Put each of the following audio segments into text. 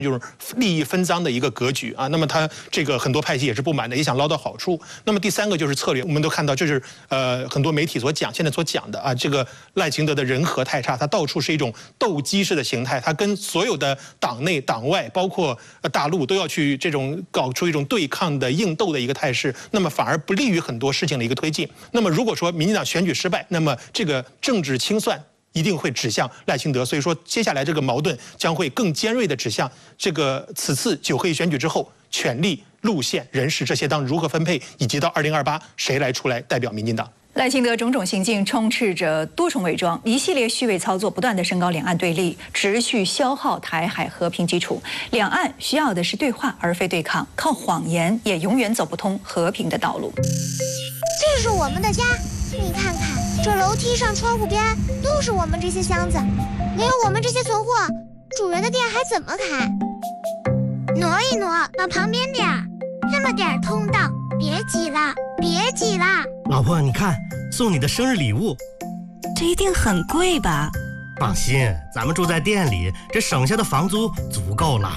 就是利益分赃的一个格局啊。那么他这个很多派系也是不满的，也想捞到好处。那么第三个就是策略，我们都看到，就是很多媒体现在所讲的啊，这个赖清德的人和太差，他到处是一种斗鸡式的形态，他跟所有的党内党外，包括大陆都要去这种搞出一种对抗的硬斗的一个态势，那么反而不利于很多事情的一个推进。那么如果说民进党选举失败，那么这个政治清算一定会指向赖清德，所以说接下来这个矛盾将会更尖锐的指向这个此次9合1选举之后，权力、路线、人事这些当如何分配，以及到2028谁来出来代表民进党。 赖清德种种行径充斥着多重伪装，一系列虚伪操作，不断地升高两岸对立，持续消耗台海和平基础。两岸需要的是对话，而非对抗，靠谎言也永远走不通和平的道路。 这是我们的家，你看看，这楼梯上、窗户边都是我们这些箱子，没有我们这些存货，主人的店还怎么开？挪一挪，往旁边点儿，这么点儿通道，别挤了，别挤了。 老婆，你看，送你的生日礼物， 这一定很贵吧？ 放心，咱们住在店里，这省下的房租足够了。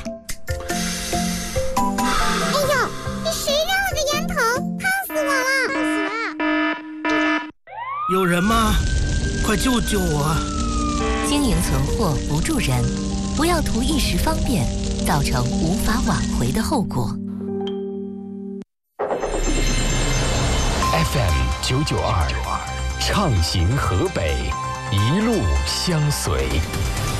哎呦，你谁让我的烟头？烫死我了！烫死了！ 有人吗？快救救我！ 经营存货不助人，不要图一时方便，造成无法挽回的后果。 FM 992，畅行河北，一路相随。